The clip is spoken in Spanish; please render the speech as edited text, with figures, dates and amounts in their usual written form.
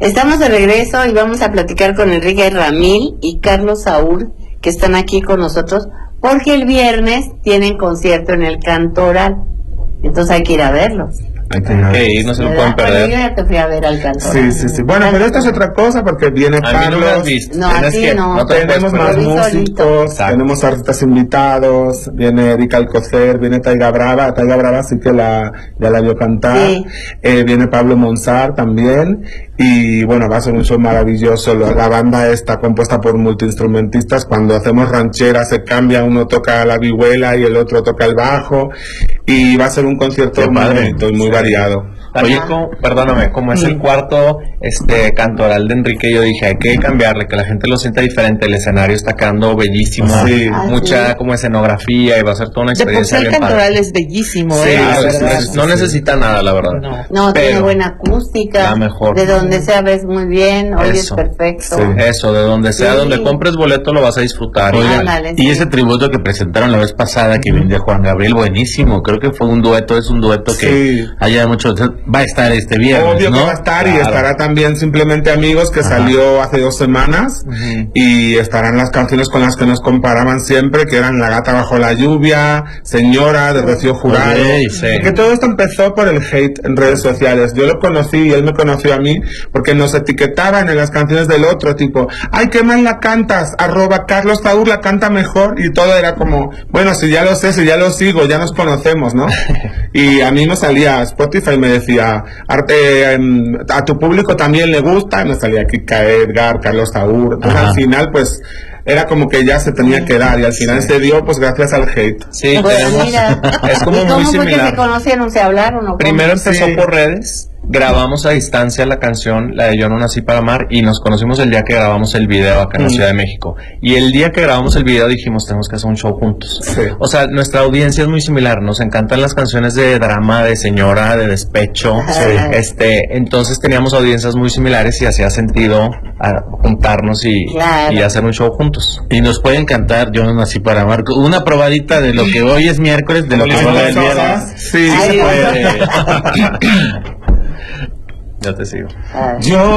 Estamos de regreso y vamos a platicar con Enrique Ramil y Carlos Saúl, que están aquí con nosotros, porque el viernes tienen concierto en el Cantoral. Entonces hay que ir a verlos. No se lo pueden perder. Bueno, yo ya te fui a ver al Cantoral. Sí. Bueno, pero esto es otra cosa porque viene Carlos. No lo has visto. No, así no. Tenemos más músicos, tenemos artistas invitados, viene Erika Alcocer, viene Taiga Brava sí que ya la vio cantar, sí. Viene Pablo Monsar también, y bueno, va a ser un show maravilloso. La banda está compuesta por multiinstrumentistas. Cuando hacemos rancheras se cambia, uno toca la vihuela y el otro toca el bajo, y va a ser un concierto muy bonito y muy variado. Oye, perdóname, como es el cuarto Cantoral de Enrique, yo dije, hay que cambiarle, que la gente lo sienta diferente. El escenario está quedando bellísimo, mucha como escenografía, y va a ser toda una experiencia. De por sí el Cantoral es bellísimo, no necesita nada, la verdad. No, tiene buena acústica, la mejor. De donde sea ves muy bien, oyes perfecto. Eso, de donde sea, donde compres boleto lo vas a disfrutar. Y ese tributo que presentaron la vez pasada, que vino de Juan Gabriel, buenísimo. Creo que fue un dueto que haya mucho. Va a estar este viernes, obvio, ¿no? que va a estar, y estará también Simplemente Amigos, que salió hace 2 semanas, y estarán las canciones con las que nos comparaban siempre, que eran La Gata Bajo la Lluvia, Señora, de Rocío Jurado. Que todo esto empezó por el hate en redes sociales. Yo lo conocí y él me conoció a mí porque nos etiquetaban en las canciones del otro, tipo, ay, qué mal la cantas, @Carlos Saúl la canta mejor, y todo era como, bueno, si ya lo sé, si ya lo sigo, ya nos conocemos, ¿no? Y a mí me salía Spotify y me decía, a tu público también le gusta, y me salía Kika Edgar, Carlos Saúl. Entonces al final pues era como que ya se tenía que dar, y al final se dio pues gracias al hate. Sí, pues tenemos, es como muy similar. ¿Cómo fue que se conocieron? ¿Se hablaron? ¿O primero empezó por redes? Grabamos a distancia la canción, la de Yo no nací para amar, y nos conocimos el día que grabamos el video acá en la Ciudad de México. Y el día que grabamos el video dijimos, tenemos que hacer un show juntos. O sea, nuestra audiencia es muy similar, nos encantan las canciones de drama, de señora, de despecho. Entonces teníamos audiencias muy similares y hacía sentido juntarnos y hacer un show juntos. Y nos pueden cantar Yo no nací para amar, una probadita de lo que hoy es miércoles, de lo que va el viernes. Sí, se puede. Yo te sigo. Yo